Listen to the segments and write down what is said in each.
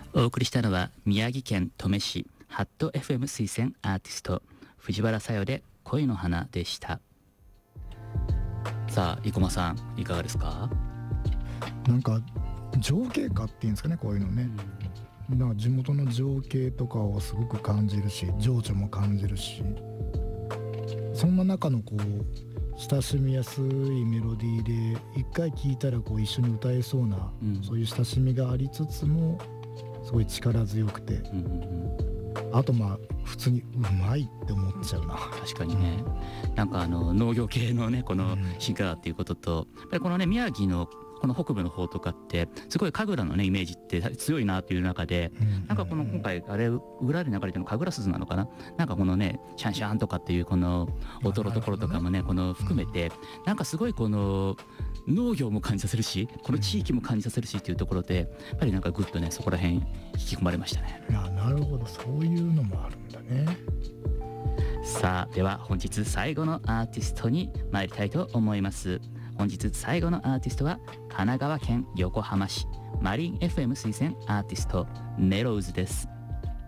お送りしたのは宮城県登米市ハット FM 推薦アーティスト藤原さよで恋の花でした。さあ生駒さんいかがですか？ なんか情景歌っていうんですかね、こういうのね、なんか地元の情景とかをすごく感じるし、情緒も感じるし、そんな中のこう親しみやすいメロディーで一回聴いたらこう一緒に歌えそうな、そういう親しみがありつつもすごい力強くて、あとまあ普通にうまいって思っちゃうな。 確かにね、なんか農業系のねこのシンガーっていうことと、やっぱりこのね宮城のこの北部の方とかってすごい神楽のねイメージって強いなという中で、なんかこの今回あれ裏で流れてるの神楽鈴なのかな、なんかこのねシャンシャンとかっていうこの音のところとかもねこの含めて、なんかすごいこの農業も感じさせるし、この地域も感じさせるしっていうところで、やっぱりなんかグッとねそこら辺引き込まれましたね。 なるほど、そういうのもあるんだね。 さあでは本日最後のアーティストに参りたいと思います。本日最後のアーティストは神奈川県横浜市マリン FM 推薦アーティストメローズです。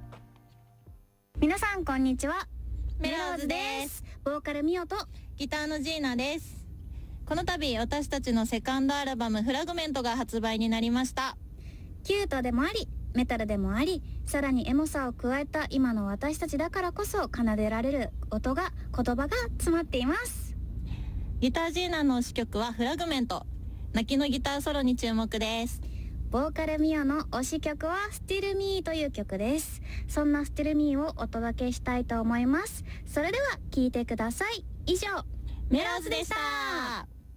皆さんこんにちは、 メローズです。 ボーカルミオとギターのジーナです。この度私たちのセカンドアルバムフラグメントが発売になりました。 キュートでもありメタルでもあり、さらにエモさを加えた今の私たちだからこそ奏でられる音が言葉が詰まっています。 ギタージーナの推し曲はフラグメント、泣きのギターソロに注目です。 ボーカルミオの推し曲は Still Me という曲です。そんな Still Me をお届けしたいと思います。それでは聴いてください。以上メローズでした。